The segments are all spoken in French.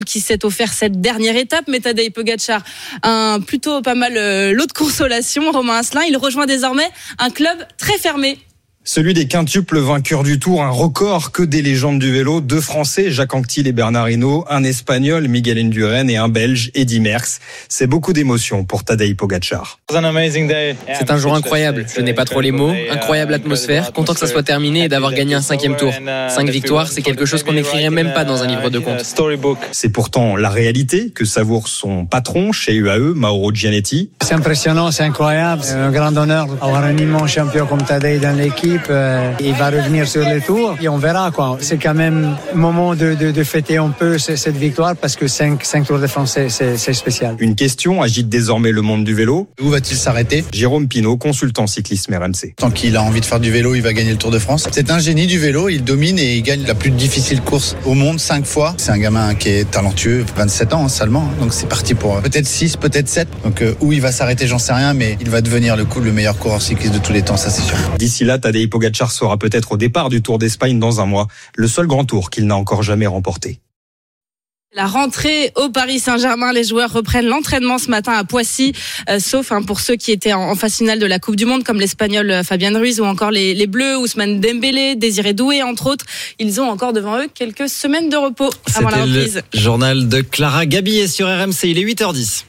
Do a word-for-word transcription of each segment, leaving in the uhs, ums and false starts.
qui s'est offert cette dernière étape, mais Tadej Pogačar, un plutôt pas mal euh, lot de consolation. Romain Asselin, il rejoint désormais un club très fermé. Celui des quintuples vainqueurs du Tour, un record que des légendes du vélo, deux Français, Jacques Anquetil et Bernard Hinault, un Espagnol, Miguel Indurain, et un Belge, Eddy Merckx. C'est beaucoup d'émotions pour Tadej Pogačar. C'est un jour incroyable, je n'ai pas trop les mots, incroyable atmosphère, content que ça soit terminé et d'avoir gagné un cinquième tour. Cinq victoires, c'est quelque chose qu'on n'écrirait même pas dans un livre de comptes. C'est pourtant la réalité que savoure son patron chez U A E, Mauro Gianetti. C'est impressionnant, c'est incroyable, c'est un grand honneur d'avoir un immense champion comme Tadej dans l'équipe. Euh, il va revenir sur les tours et on verra quoi. C'est quand même le moment de, de, de fêter un peu cette victoire parce que cinq, cinq Tours de France c'est, c'est, c'est spécial. Une question agite désormais le monde du vélo. Où va-t-il s'arrêter ? Jérôme Pinault, consultant cyclisme R M C. Tant qu'il a envie de faire du vélo, il va gagner le Tour de France. C'est un génie du vélo, il domine et il gagne la plus difficile course au monde cinq fois. C'est un gamin qui est talentueux, vingt-sept ans hein, seulement, donc c'est parti pour peut-être six, peut-être sept. Donc euh, où il va s'arrêter, j'en sais rien, mais il va devenir le coup le meilleur coureur cycliste de tous les temps, ça c'est sûr. D'ici là, Tadej Pogačar sera peut-être au départ du Tour d'Espagne dans un mois, le seul grand tour qu'il n'a encore jamais remporté. La rentrée au Paris Saint-Germain, les joueurs reprennent l'entraînement ce matin à Poissy, euh, sauf hein, pour ceux qui étaient en, en phase finale de la Coupe du Monde, comme l'Espagnol Fabian Ruiz ou encore les, les Bleus, Ousmane Dembélé, Désiré Doué, entre autres. Ils ont encore devant eux quelques semaines de repos avant la reprise. Le journal de Clara Gabillet sur R M C, il est huit heures dix.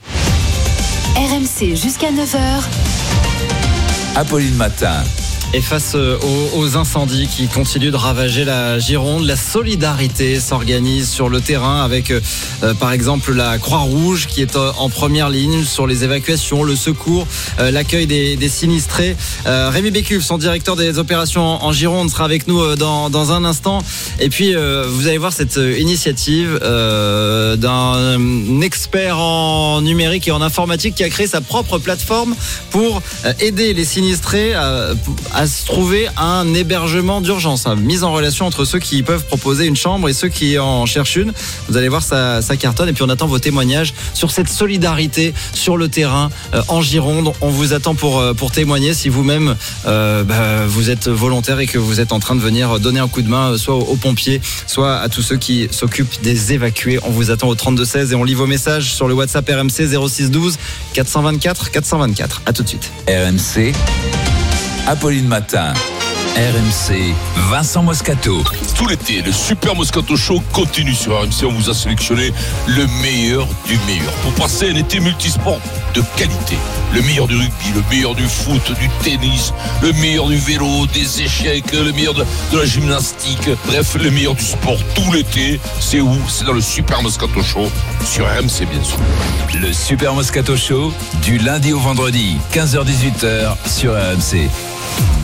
R M C jusqu'à neuf heures. Apolline Matin. Et face aux, aux incendies qui continuent de ravager la Gironde, la solidarité s'organise sur le terrain avec euh, par exemple la Croix-Rouge qui est en première ligne sur les évacuations, le secours, euh, l'accueil des, des sinistrés. Euh, Rémi Bécuve, son directeur des opérations en, en Gironde, sera avec nous dans, dans un instant. Et puis euh, vous allez voir cette initiative euh, d'un expert en numérique et en informatique qui a créé sa propre plateforme pour euh, aider les sinistrés à, à à se trouver un hébergement d'urgence, hein, mise en relation entre ceux qui peuvent proposer une chambre et ceux qui en cherchent une. Vous allez voir, ça, ça cartonne. Et puis on attend vos témoignages sur cette solidarité sur le terrain euh, en Gironde. On vous attend pour, pour témoigner si vous-même euh, bah, vous êtes volontaire et que vous êtes en train de venir donner un coup de main soit aux, aux pompiers, soit à tous ceux qui s'occupent des évacués. On vous attend au trente-deux seize et on lit vos messages sur le WhatsApp R M C zéro six douze quatre cent vingt-quatre quatre cent vingt-quatre. À tout de suite. R M C, Apolline Matin. R M C, Vincent Moscato. Tout l'été, le Super Moscato Show continue sur R M C. On vous a sélectionné le meilleur du meilleur pour passer un été multisport de qualité. Le meilleur du rugby, le meilleur du foot, du tennis, le meilleur du vélo, des échecs, le meilleur de, de la gymnastique. Bref, le meilleur du sport tout l'été. C'est où ? C'est dans le Super Moscato Show sur R M C, bien sûr. Le Super Moscato Show, du lundi au vendredi, quinze heures dix-huit heures sur R M C.